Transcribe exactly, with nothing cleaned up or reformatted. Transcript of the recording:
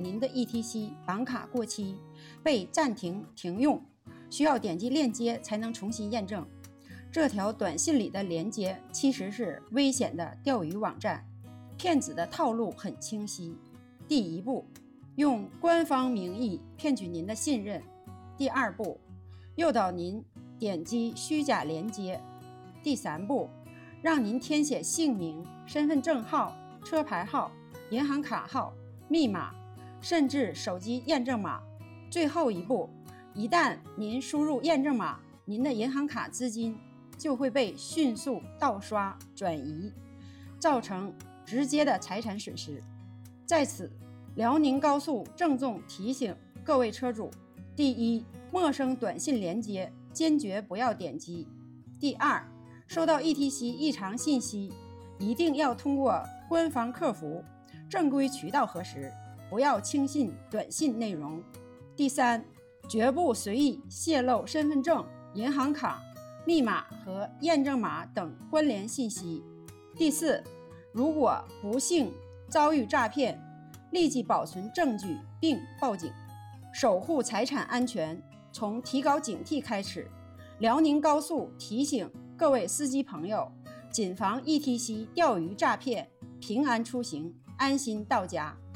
您的 E T C 绑卡过期，被暂停停用，需要点击链接才能重新验证。这条短信里的连接其实是危险的钓鱼网站，骗子的套路很清晰。第一步，用官方名义骗取您的信任。第二步，诱导您点击虚假连接。第三步，让您填写姓名、身份证号、车牌号、银行卡号、密码，甚至手机验证码。最后一步，一旦您输入验证码，您的银行卡资金就会被迅速盗刷转移，造成直接的财产损失。在此，辽宁高速郑重提醒各位车主：第一，陌生短信连接坚决不要点击；第二，收到 E T C 异常信息，一定要通过官方客服正规渠道核实，不要轻信短信内容；第三，绝不随意泄露身份证、银行卡、密码和验证码等关联信息；第四，如果不幸遭遇诈骗，立即保存证据并报警。守护财产安全，从提高警惕开始。辽宁高速提醒各位司机朋友，谨防 E T C 钓鱼诈骗，平安出行，安心到家。